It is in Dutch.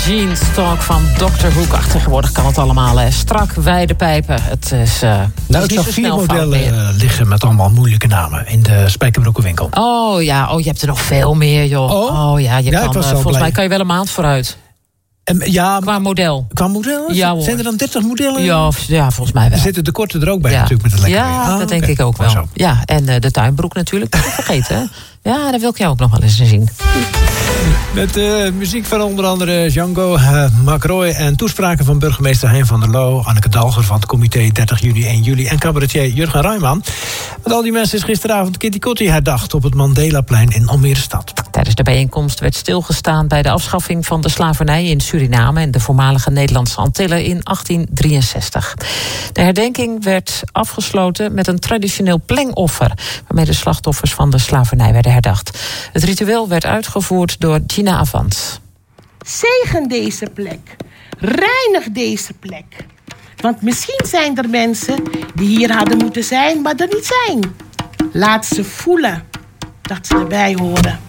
Jeans Talk van Dr. Hoek. Ach, tegenwoordig kan het allemaal. Strak, wijde pijpen. Het is ik zag 4 modellen liggen met allemaal moeilijke namen in de spijkerbroekenwinkel. Oh ja, je hebt er nog veel meer, joh. Oh ja, volgens mij kan je wel een maand vooruit. Qua model. Qua model? Ja, zijn er dan 30 modellen? Ja, volgens mij wel. Er zitten de korte er ook bij natuurlijk met het lekker weer. Ja, dat denk ik ook wel. Zo. Ja, en de tuinbroek natuurlijk. Niet vergeten, hè? Ja, dat wil ik jou ook nog wel eens zien. Met muziek van onder andere Django, McRoy en toespraken van burgemeester Hein van der Loo, Anneke Dalger van het comité 30 juni 1 juli en cabaretier Jurgen Rijman. Met al die mensen is gisteravond Kitty Kotti herdacht op het Mandelaplein in Almere stad. Tijdens de bijeenkomst werd stilgestaan bij de afschaffing van de slavernij in Suriname en de voormalige Nederlandse Antillen in 1863. De herdenking werd afgesloten met een traditioneel plengoffer, waarmee de slachtoffers van de slavernij werden herdacht. Het ritueel werd uitgevoerd door Gina Avant. Zegen deze plek. Reinig deze plek. Want misschien zijn er mensen die hier hadden moeten zijn, maar er niet zijn. Laat ze voelen dat ze erbij horen.